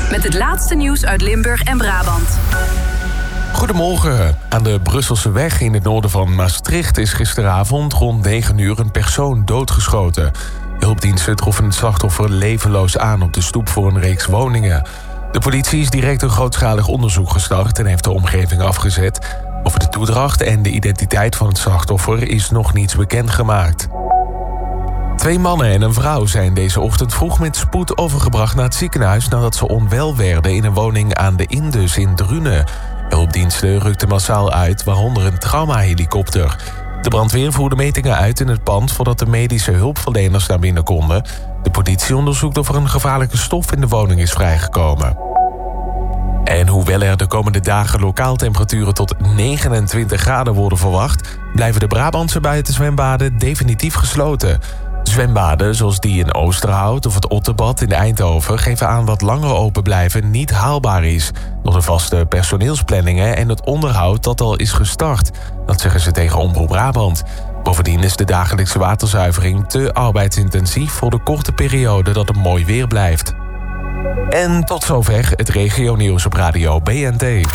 met het laatste nieuws uit Limburg en Brabant. Goedemorgen. Aan de Brusselse weg in het noorden van Maastricht is gisteravond rond 9 uur een persoon doodgeschoten. Hulpdiensten troffen het slachtoffer levenloos aan op de stoep voor een reeks woningen. De politie is direct een grootschalig onderzoek gestart en heeft de omgeving afgezet. Over de toedracht en de identiteit van het slachtoffer is nog niets bekendgemaakt. 2 mannen en een vrouw zijn deze ochtend vroeg met spoed overgebracht naar het ziekenhuis nadat ze onwel werden in een woning aan de Indus in Drunen. Hulpdiensten rukten massaal uit, waaronder een traumahelikopter. De brandweer voerde metingen uit in het pand voordat de medische hulpverleners naar binnen konden. De politie onderzoekt of er een gevaarlijke stof in de woning is vrijgekomen. En hoewel er de komende dagen lokaal temperaturen tot 29 graden worden verwacht, blijven de Brabantse buitenzwembaden definitief gesloten. Zwembaden zoals die in Oosterhout of het Otterbad in Eindhoven geven aan dat langer open blijven niet haalbaar is. Door de vaste personeelsplanningen en het onderhoud dat al is gestart. Dat zeggen ze tegen Omroep Brabant. Bovendien is de dagelijkse waterzuivering te arbeidsintensief voor de korte periode dat het mooi weer blijft. En tot zover het regionieuws op Radio BNT.